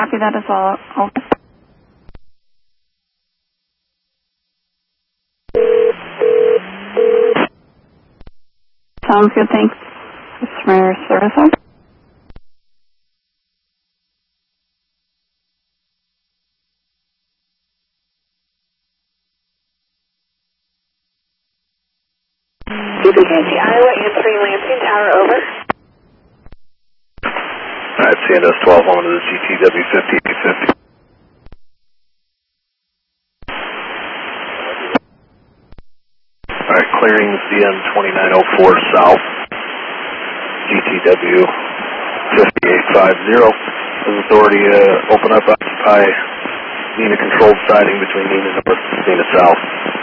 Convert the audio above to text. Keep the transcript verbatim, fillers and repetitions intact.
copy that as well. I'll Sounds good, thanks. Customer service up. D P K T Iowa, answering Lansing Tower, over. Alright, C N S twelve on to the G T W fifty-eight fifty. Alright, clearing C N twenty-nine oh four south, G T W fifty-eight fifty. Has authority to uh, open up, occupy Nina controlled siding between Nina North and Nina South.